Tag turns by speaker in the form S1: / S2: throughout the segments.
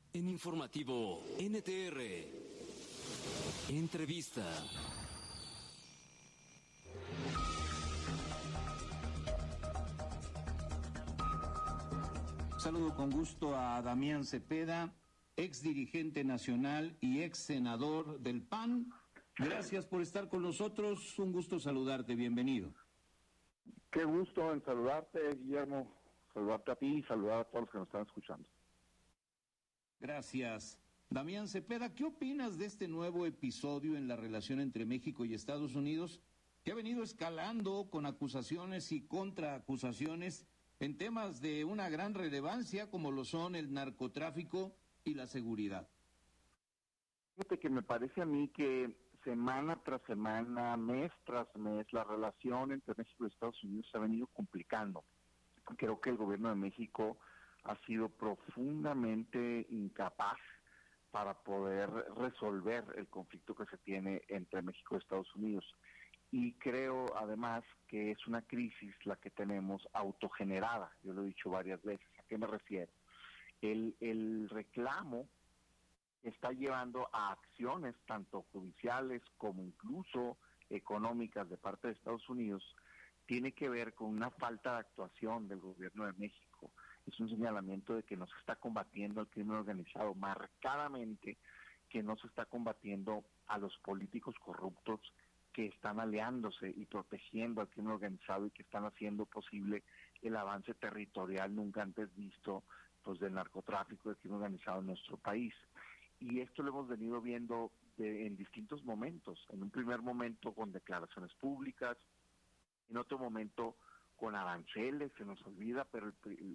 S1: En Informativo NTR. Entrevista.
S2: Saludo con gusto a Damián Cepeda, ex dirigente nacional y ex senador del PAN. Gracias por estar con nosotros. Un gusto saludarte. Bienvenido.
S3: Qué gusto en saludarte, Guillermo. Saludarte a ti y saludar a todos los que nos están escuchando.
S2: Gracias. Damián Cepeda, ¿qué opinas de este nuevo episodio en la relación entre México y Estados Unidos, que ha venido escalando con acusaciones y contraacusaciones en temas de una gran relevancia como lo son el narcotráfico y la seguridad?
S3: Fíjate que me parece a mí que semana tras semana, mes tras mes, la relación entre México y Estados Unidos se ha venido complicando. Creo que el gobierno de México ha sido profundamente incapaz para poder resolver el conflicto que se tiene entre México y Estados Unidos. Y creo además que es una crisis la que tenemos autogenerada. Yo lo he dicho varias veces. ¿A qué me refiero? El reclamo está llevando a acciones tanto judiciales como incluso económicas de parte de Estados Unidos, tiene que ver con una falta de actuación del gobierno de México. Es un señalamiento de que no se está combatiendo el crimen organizado, marcadamente que no se está combatiendo a los políticos corruptos que están aliándose y protegiendo al crimen organizado y que están haciendo posible el avance territorial nunca antes visto pues del narcotráfico y del crimen organizado en nuestro país. Y esto lo hemos venido viendo en distintos momentos. En un primer momento con declaraciones públicas, en otro momento con aranceles, se nos olvida, pero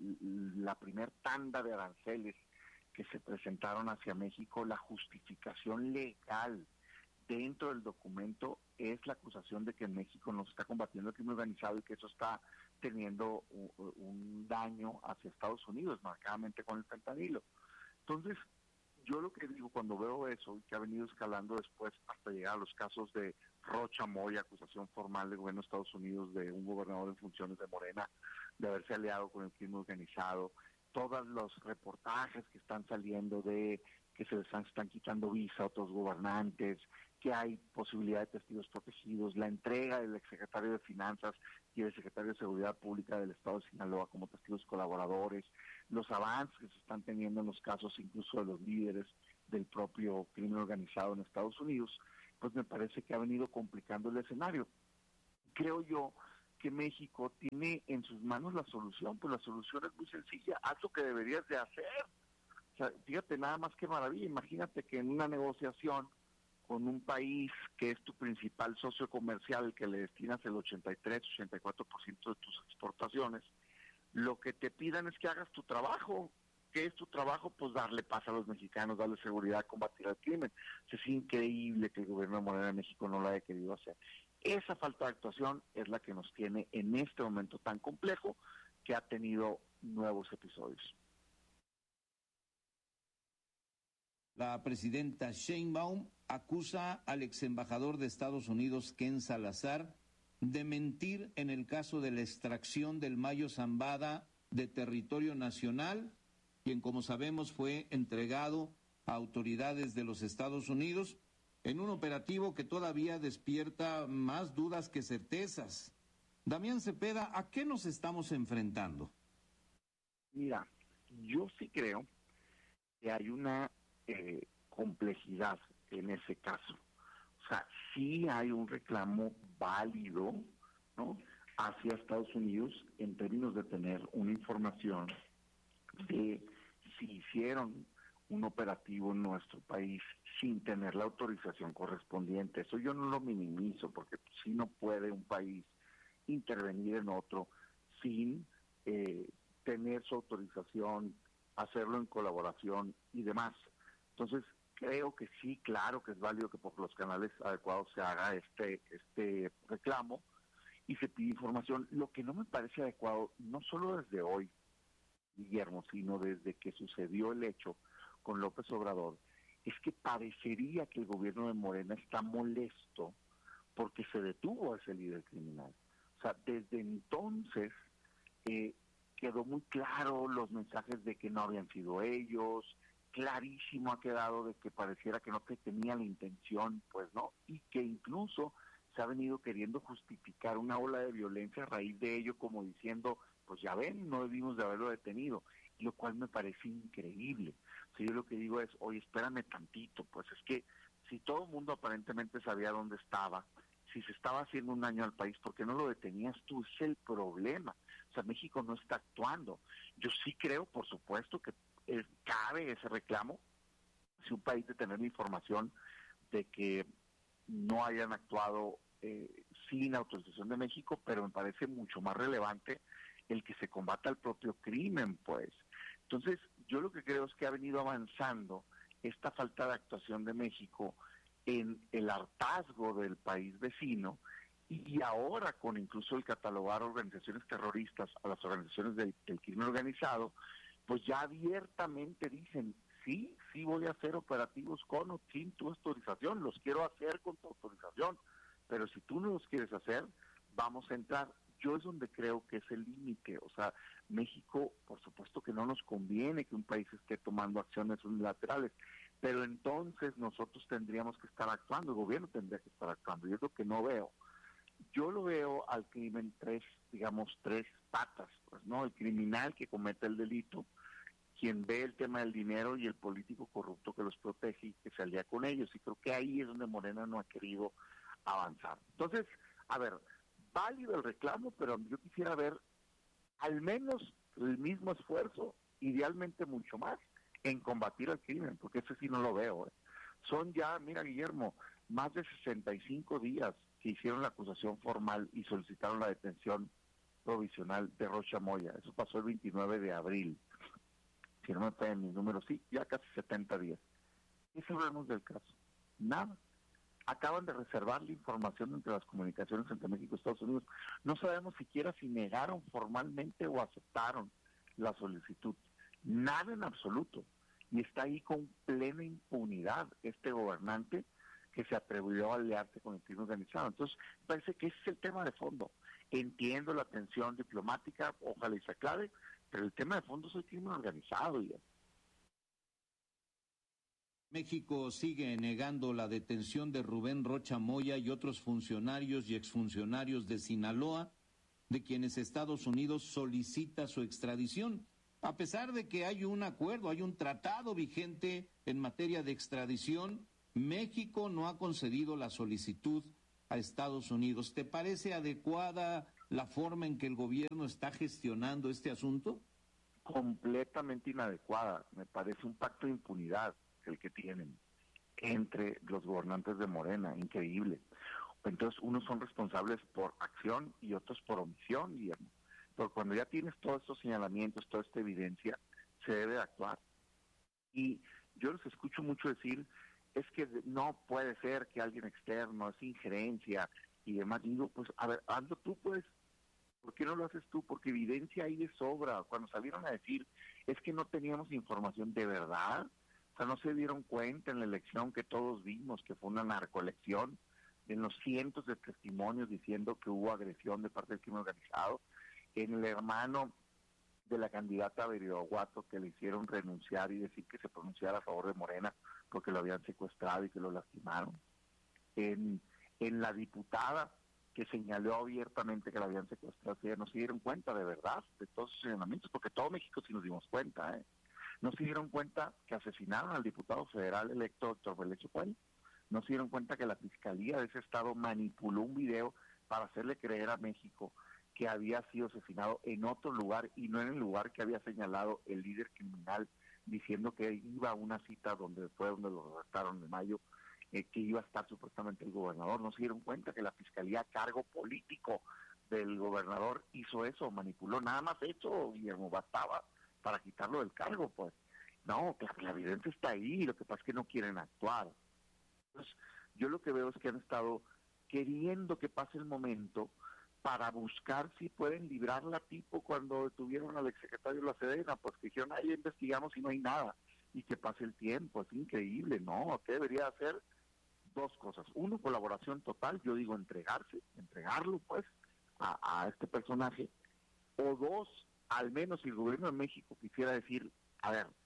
S3: la primer tanda de aranceles que se presentaron hacia México, la justificación legal dentro del documento es la acusación de que en México no se está combatiendo el crimen organizado y que eso está teniendo un daño hacia Estados Unidos, marcadamente con el fentanilo. Entonces, yo lo que digo cuando veo eso, que ha venido escalando después hasta llegar a los casos de Rocha Moya, acusación formal del gobierno de Estados Unidos de un gobernador en funciones de Morena, de haberse aliado con el crimen organizado, todos los reportajes que están saliendo de que se les están quitando visa a otros gobernantes, que hay posibilidad de testigos protegidos, la entrega del exsecretario de Finanzas y del secretario de Seguridad Pública del Estado de Sinaloa como testigos colaboradores, los avances que se están teniendo en los casos incluso de los líderes del propio crimen organizado en Estados Unidos, pues me parece que ha venido complicando el escenario. Creo yo que México tiene en sus manos la solución, pues la solución es muy sencilla, haz lo que deberías de hacer. O sea, fíjate nada más que maravilla, imagínate que en una negociación con un país que es tu principal socio comercial, el que le destinas el 83-84% de tus exportaciones, lo que te pidan es que hagas tu trabajo. ¿Qué es tu trabajo? Pues darle paz a los mexicanos, darle seguridad, combatir el crimen. Es increíble que el gobierno de Morena de México no lo haya querido hacer. Esa falta de actuación es la que nos tiene en este momento tan complejo que ha tenido nuevos episodios.
S2: La presidenta Sheinbaum acusa al ex embajador de Estados Unidos, Ken Salazar, de mentir en el caso de la extracción del Mayo Zambada de territorio nacional, quien, como sabemos, fue entregado a autoridades de los Estados Unidos en un operativo que todavía despierta más dudas que certezas. Damián Cepeda, ¿a qué nos estamos enfrentando?
S3: Mira, yo sí creo que hay una complejidad en ese caso. O sea, sí hay un reclamo válido, ¿no?, hacia Estados Unidos en términos de tener una información de si hicieron un operativo en nuestro país sin tener la autorización correspondiente. Eso yo no lo minimizo, porque sí no puede un país intervenir en otro sin tener su autorización, hacerlo en colaboración y demás. Entonces, creo que sí, claro que es válido que por los canales adecuados se haga este reclamo y se pide información. Lo que no me parece adecuado, no solo desde hoy, Guillermo, sino desde que sucedió el hecho con López Obrador, es que parecería que el gobierno de Morena está molesto porque se detuvo a ese líder criminal. O sea, desde entonces quedó muy claro los mensajes de que no habían sido ellos, clarísimo ha quedado de que pareciera que no tenía la intención, pues, ¿no? Y que incluso se ha venido queriendo justificar una ola de violencia a raíz de ello, como diciendo, pues ya ven, no debimos de haberlo detenido, lo cual me parece increíble. O sea, yo lo que digo es, oye, espérame tantito, pues es que si todo el mundo aparentemente sabía dónde estaba, si se estaba haciendo un daño al país, ¿por qué no lo detenías tú? Es el problema. O sea, México no está actuando. Yo sí creo, por supuesto, que cabe ese reclamo, si un país de tener la información de que no hayan actuado sin autorización de México, pero me parece mucho más relevante el que se combata el propio crimen, pues. Entonces, yo lo que creo es que ha venido avanzando esta falta de actuación de México en el hartazgo del país vecino, y ahora con incluso el catalogar organizaciones terroristas a las organizaciones del crimen organizado, pues ya abiertamente dicen, sí voy a hacer operativos con o sin tu autorización, los quiero hacer con tu autorización, pero si tú no los quieres hacer, vamos a entrar. Yo es donde creo que es el límite. O sea, México, por supuesto que no nos conviene que un país esté tomando acciones unilaterales, pero entonces nosotros tendríamos que estar actuando, el gobierno tendría que estar actuando, y es lo que no veo. Yo lo veo al crimen tres patas, pues, ¿no? El criminal que comete el delito, quien ve el tema del dinero, y el político corrupto que los protege y que se alía con ellos, y creo que ahí es donde Morena no ha querido avanzar. Entonces, a ver, válido el reclamo, pero yo quisiera ver al menos el mismo esfuerzo, idealmente mucho más, en combatir el crimen, porque ese sí no lo veo. Son ya, mira, Guillermo, más de 65 días que hicieron la acusación formal y solicitaron la detención provisional de Rocha Moya. Eso pasó el 29 de abril. Si no me fallan mis números, sí, ya casi 70 días. ¿Qué sabemos del caso? Nada. Acaban de reservar la información entre las comunicaciones entre México y Estados Unidos. No sabemos siquiera si negaron formalmente o aceptaron la solicitud. Nada en absoluto. Y está ahí con plena impunidad este gobernante que se atrevió a aliarse con el crimen organizado. Entonces, parece que ese es el tema de fondo. Entiendo la tensión diplomática, ojalá y se aclare, pero el tema de fondo es el crimen organizado. Ya.
S2: México sigue negando la detención de Rubén Rocha Moya y otros funcionarios y exfuncionarios de Sinaloa, de quienes Estados Unidos solicita su extradición, a pesar de que hay un acuerdo, hay un tratado vigente en materia de extradición. México no ha concedido la solicitud a Estados Unidos. ¿Te parece adecuada la forma en que el gobierno está gestionando este asunto?
S3: Completamente inadecuada. Me parece un pacto de impunidad el que tienen entre los gobernantes de Morena, increíble. Entonces, unos son responsables por acción y otros por omisión, Guillermo. Pero cuando ya tienes todos estos señalamientos, toda esta evidencia, se debe actuar. Y yo les escucho mucho decir, es que no puede ser que alguien externo, es injerencia y demás. Y digo, pues, a ver, hazlo tú, pues. ¿Por qué no lo haces tú? Porque evidencia hay de sobra. Cuando salieron a decir, es que no teníamos información de verdad. O sea, no se dieron cuenta en la elección que todos vimos que fue una narcoelección, en los cientos de testimonios diciendo que hubo agresión de parte del crimen organizado, en el hermano de la candidata Beridoguato que le hicieron renunciar y decir que se pronunciara a favor de Morena porque lo habían secuestrado y que lo lastimaron, en la diputada que señaló abiertamente que la habían secuestrado, que no se dieron cuenta de verdad de todos esos señalamientos, porque todo México sí nos dimos cuenta, No se dieron cuenta que asesinaron al diputado federal electo Doctor Belecho Puel. No se dieron cuenta que la fiscalía de ese estado manipuló un video para hacerle creer a México que había sido asesinado en otro lugar y no en el lugar que había señalado el líder criminal, diciendo que iba a una cita donde fue donde lo arrestaron en mayo, que iba a estar supuestamente el gobernador. No se dieron cuenta que la fiscalía a cargo político del gobernador hizo eso, manipuló. Nada más eso, Guillermo, bastaba para quitarlo del cargo, pues. No, la evidencia está ahí, lo que pasa es que no quieren actuar. Entonces, yo lo que veo es que han estado queriendo que pase el momento para buscar si pueden librarla, tipo cuando detuvieron al exsecretario de la Sedena, pues que dijeron, ahí investigamos y no hay nada, y que pase el tiempo. Es increíble, ¿no? ¿Qué debería hacer? Dos cosas. Uno, colaboración total, yo digo entregarlo pues a este personaje. O dos, al menos si el gobierno de México quisiera decir, a ver,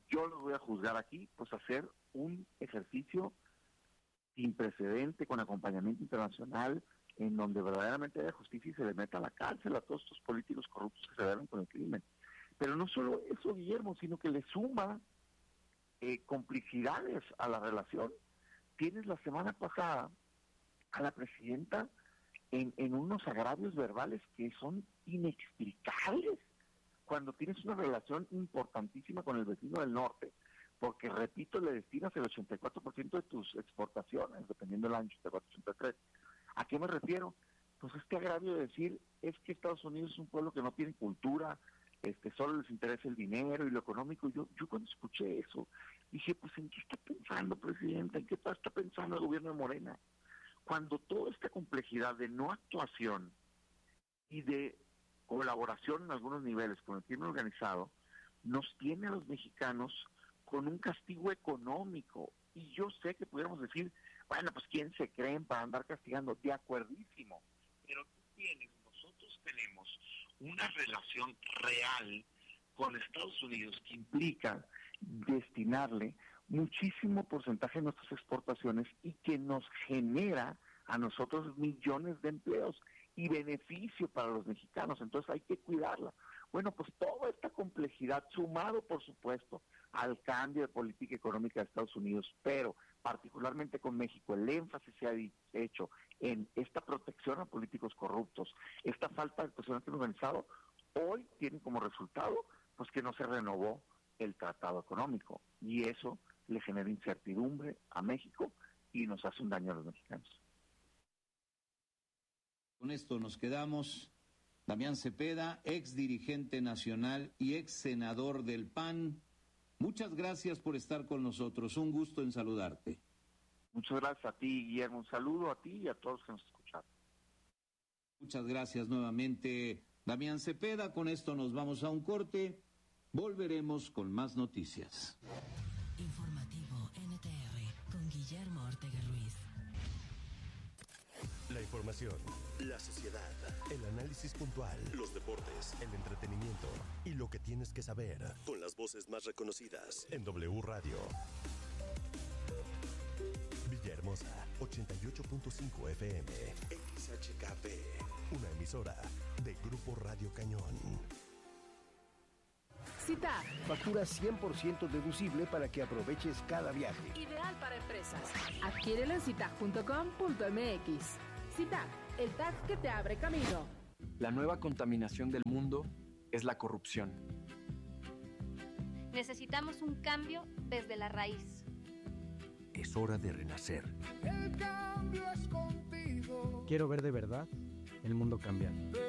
S3: yo los voy a juzgar aquí, pues hacer un ejercicio sin precedente, con acompañamiento internacional, en donde verdaderamente haya justicia y se le meta a la cárcel a todos estos políticos corruptos que se dieron con el crimen. Pero no solo eso, Guillermo, sino que le suma complicidades a la relación. Tienes la semana pasada a la presidenta en unos agravios verbales que son inexplicables, cuando tienes una relación importantísima con el vecino del norte, porque, repito, le destinas el 84% de tus exportaciones, dependiendo del año, 84-83. ¿A qué me refiero? Pues este agravio de decir, es que Estados Unidos es un pueblo que no tiene cultura, solo les interesa el dinero y lo económico. Yo cuando escuché eso, dije, pues, ¿en qué está pensando, presidenta? ¿En qué está pensando el gobierno de Morena? Cuando toda esta complejidad de no actuación y de colaboración en algunos niveles con el crimen organizado nos tiene a los mexicanos con un castigo económico. Y yo sé que pudiéramos decir, bueno, pues ¿quién se creen para andar castigando? De acuerdísimo. Pero nosotros tenemos una relación real con Estados Unidos que implica destinarle muchísimo porcentaje de nuestras exportaciones y que nos genera a nosotros millones de empleos y beneficio para los mexicanos. Entonces hay que cuidarla. Bueno, pues toda esta complejidad, sumado por supuesto al cambio de política económica de Estados Unidos, pero particularmente con México, el énfasis se ha hecho en esta protección a políticos corruptos, esta falta de personal organizado, hoy tiene como resultado pues que no se renovó el tratado económico, y eso le genera incertidumbre a México y nos hace un daño a los mexicanos.
S2: Con esto nos quedamos. Damián Cepeda, ex dirigente nacional y ex senador del PAN, muchas gracias por estar con nosotros. Un gusto en saludarte.
S3: Muchas gracias a ti, Guillermo. Un saludo a ti y a todos los que nos escucharon.
S2: Muchas gracias nuevamente, Damián Cepeda. Con esto nos vamos a un corte. Volveremos con más noticias.
S4: Informativo NTR con Guillermo Ortega Ruiz.
S5: La información, la sociedad, el análisis puntual, los deportes, el entretenimiento y lo que tienes que saber con las voces más reconocidas en W Radio. Villahermosa, 88.5 FM, XHKP, una emisora de Grupo Radio Cañón.
S6: CITAG. Factura 100% deducible para que aproveches cada viaje.
S7: Ideal para empresas. Adquiérelo en citag.com.mx. CITAG, el tag que te abre camino.
S8: La nueva contaminación del mundo es la corrupción.
S9: Necesitamos un cambio desde la raíz.
S5: Es hora de renacer.
S10: El cambio es contigo.
S11: Quiero ver de verdad el mundo cambiar.